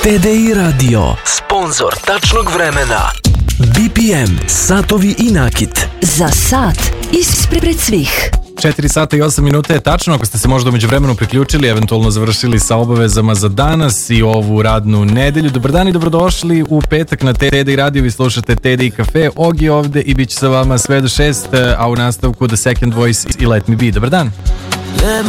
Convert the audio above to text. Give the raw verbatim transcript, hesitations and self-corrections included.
T D I Radio, sponzor tačnog vremena. B P M, satovi i nakit. Za sat ispred svih. četiri sata i osam minuta je tačno, ako ste se možda umeđu vremenu priključili, eventualno završili sa obavezama za danas i ovu radnu nedelju. Dobar dan i dobrodošli u petak na T D I Radio, vi slušate T D I Cafe, Ogi ovde i bit će sa vama sve do šest, a u nastavku The Second Voice i Let Me Be. Dobar dan.